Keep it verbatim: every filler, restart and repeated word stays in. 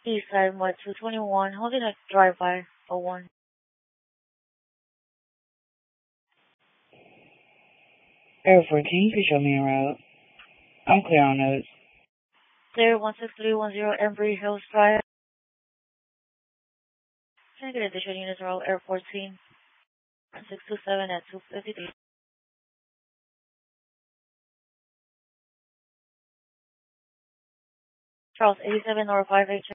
East side, Mod two twenty-one, holding a drive-by, oh one. Air fourteen, you show me a route. I'm clear on those. Clear one six three one zero Embry Hills Drive. Can I get additional units route Air fourteen? six two seven at two fifty-three. Charles eighty-seven or five H.